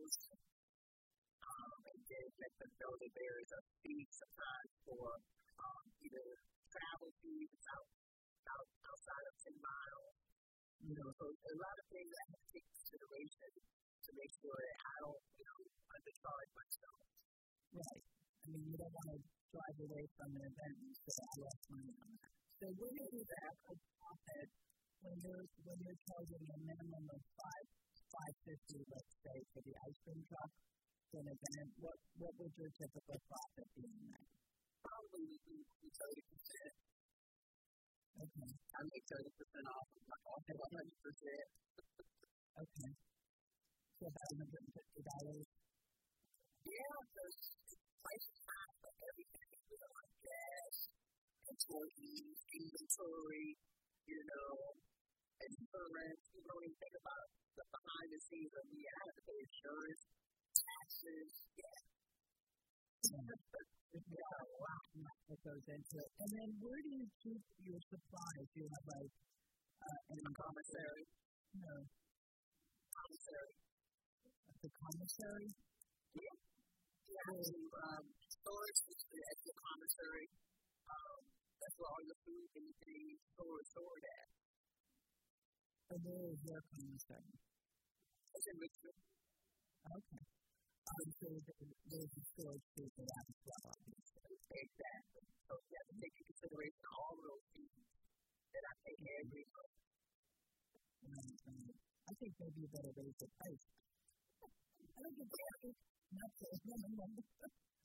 meals, and then let them know that there is a fee sometimes for either travel fees outside of 10 miles. So a lot of things I have to take into consideration to make sure that I don't, undercharge myself. Right. I mean, you don't want to drive away from an event and say, I lost money on that. So what is it that when you're charging a minimum of $5.50, let's say, for the ice cream truck for an event, what would your typical profit be in that? Probably 30%. Okay. I make 30% off. I'll take 100%. Okay. So about $150. Yeah, because prices high for everything. Gas, employees, inventory, insurance. You don't even think about the behind the scenes of me. I have to pay insurance, taxes. Yeah. There's a lot that goes into it. And then where do you keep your supplies? Do you have in the commissary? No. Commissary. The commissary? Yeah. Storage at the commissary. That's where all your food and anything stored at. And where is your commissary? It's in Richmond. Okay. So there's a storage space for that as well, obviously. Exactly. So you have to take into consideration all of those things that I take every month. I think maybe you better raise the price. I don't think that's not so minimum.